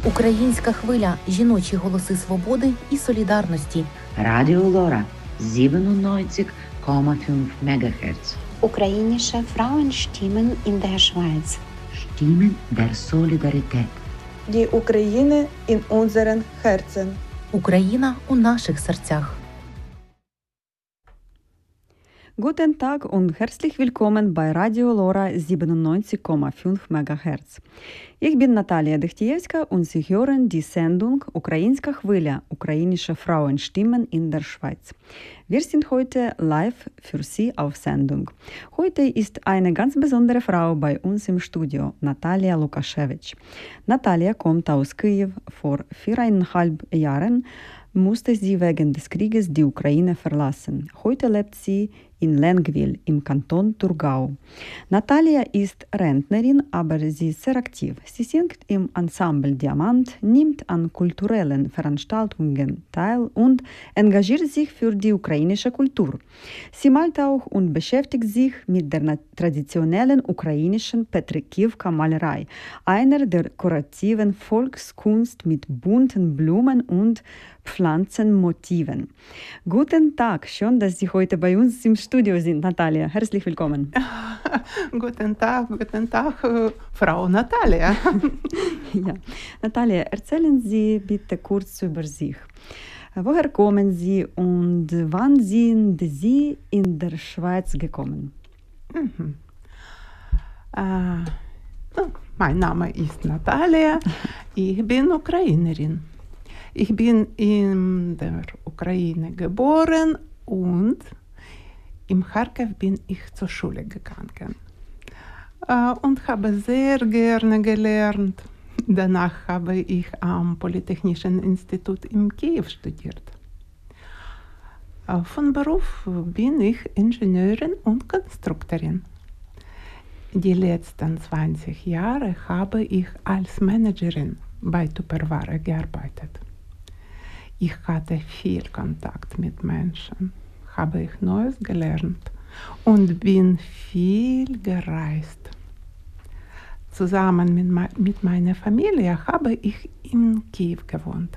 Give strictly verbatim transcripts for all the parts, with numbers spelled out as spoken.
Українська хвиля – жіночі голоси свободи і солідарності. Радіо Лора сiebenundneunzig Komma fünf Megahertz. Ukrainische Frauenstimmen in der Schweiz. Stimmen der Solidarität. Die Ukraine in unseren Herzen. Україна у наших серцях. Guten Tag und herzlich willkommen bei Radio Lora siebenundneunzig Komma fünf Megahertz. Ich bin Natalia Dechtievska und Sie hören die Sendung Ukrainska Chwilja, ukrainische Frauenstimmen in der Schweiz. Wir sind heute live für Sie auf Sendung. Heute ist eine ganz besondere Frau bei uns im Studio, Natalia Lukaschewitsch. Natalia kommt aus Kiew. Vor viereinhalb Jahren musste sie wegen des Krieges die Ukraine verlassen. Heute lebt sie in Lenggwil im Kanton Thurgau. Natalia ist Rentnerin, aber sie ist sehr aktiv. Sie singt im Ensemble Diamant, nimmt an kulturellen Veranstaltungen teil und engagiert sich für die ukrainische Kultur. Sie malt auch und beschäftigt sich mit der traditionellen ukrainischen Petrikivka-Malerei, einer der kurativen Volkskunst mit bunten Blumen und Pflanzenmotiven. Guten Tag, schön, dass Sie heute bei uns im Studio sind, Natalia. Herzlich willkommen. Guten Tag, guten Tag, Frau Natalia. Ja, Natalia, erzählen Sie bitte kurz über sich. Woher kommen Sie und wann sind Sie in der Schweiz gekommen? Mhm. Äh, mein Name ist Natalia, ich bin Ukrainerin. Ich bin in der Ukraine geboren und in Charkiw bin ich zur Schule gegangen äh, und habe sehr gerne gelernt. Danach habe ich am Polytechnischen Institut in Kiew studiert. Äh, von Beruf bin ich Ingenieurin und Konstruktorin. Die letzten zwanzig Jahre habe ich als Managerin bei Tupperware gearbeitet. Ich hatte viel Kontakt mit Menschen, habe ich Neues gelernt und bin viel gereist. Zusammen mit, me- mit meiner Familie habe ich in Kiew gewohnt.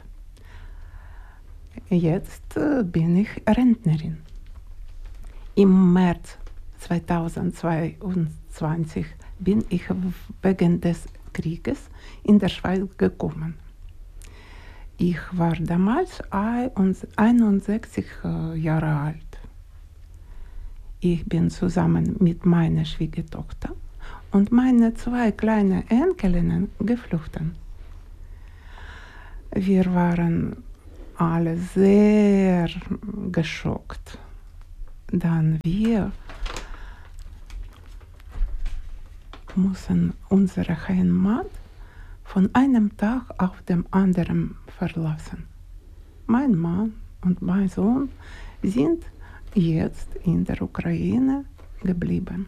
Jetzt äh, bin ich Rentnerin. Im März zweitausendzweiundzwanzig bin ich wegen des Krieges in der Schweiz gekommen. Ich war damals einundsechzig Jahre alt. Ich bin zusammen mit meiner Schwiegertochter und meinen zwei kleinen Enkelinnen geflüchtet. Wir waren alle sehr geschockt, dann wir mussten unsere Heimat von einem Tag auf den anderen verlassen. Mein Mann und mein Sohn sind jetzt in der Ukraine geblieben.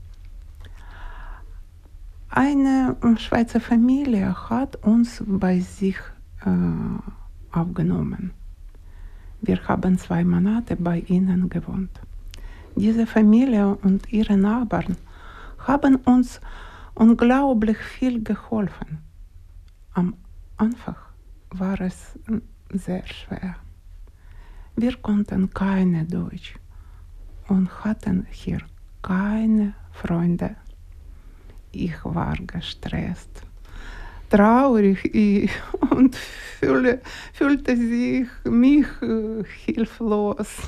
Eine Schweizer Familie hat uns bei sich äh, aufgenommen. Wir haben zwei Monate bei ihnen gewohnt. Diese Familie und ihre Nachbarn haben uns unglaublich viel geholfen. Am Anfang war es sehr schwer. Wir konnten keine Deutsch und hatten hier keine Freunde. Ich war gestresst, traurig und fühle, fühlte sich mich hilflos.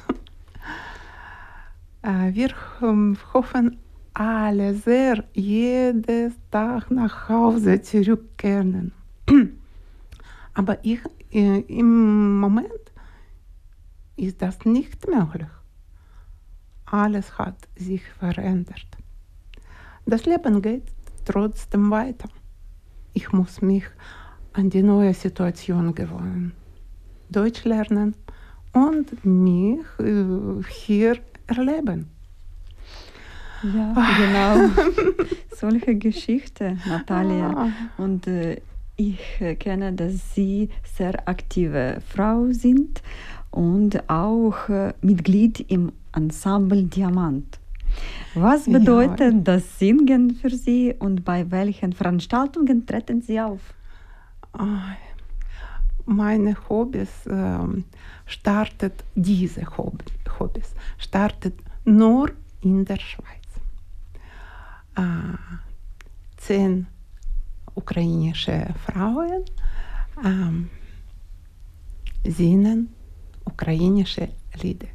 Wir hoffen alle sehr, jeden Tag nach Hause zurückkehren. Aber ich, äh, im Moment ist das nicht möglich. Alles hat sich verändert. Das Leben geht trotzdem weiter. Ich muss mich an die neue Situation gewöhnen, Deutsch lernen und mich äh, hier erleben. Ja, genau. Solche Geschichte, Natalia. Ah. Und äh, ich äh, kenne, dass Sie sehr aktive Frau sind und auch äh, Mitglied im Ensemble Diamant. Was bedeutet Ja. das Singen für Sie und bei welchen Veranstaltungen treten Sie auf? Ai, meine Hobbys ähm, startet, diese Hob Hobbys startet nur in der Schweiz. Äh, zehn ukrainische Frauen ähm, singen ukrainische Lieder.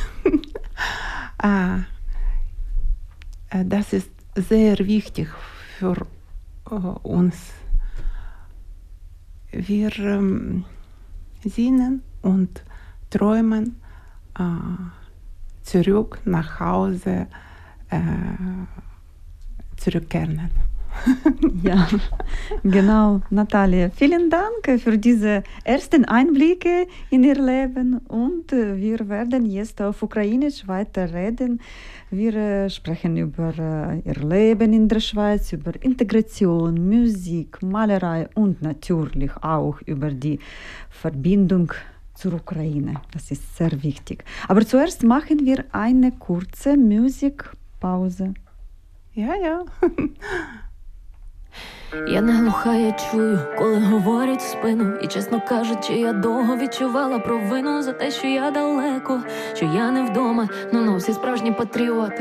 äh, das ist sehr wichtig für äh, uns. Wir ähm, singen und träumen äh, zurück nach Hause äh, zurückkehren. Ja, genau, Natalia. Vielen Dank für diese ersten Einblicke in Ihr Leben und äh, wir werden jetzt auf Ukrainisch weiter reden. Wir äh, sprechen über äh, Ihr Leben in der Schweiz, über Integration, Musik, Malerei und natürlich auch über die Verbindung zur Ukraine. Das ist sehr wichtig. Aber zuerst machen wir eine kurze Musikpause. Ja, ja. Я не глуха, я чую, коли говорять в спину. І чесно кажучи, я довго відчувала провину за те, що я далеко, що я не вдома, ну, ну, всі справжні патріоти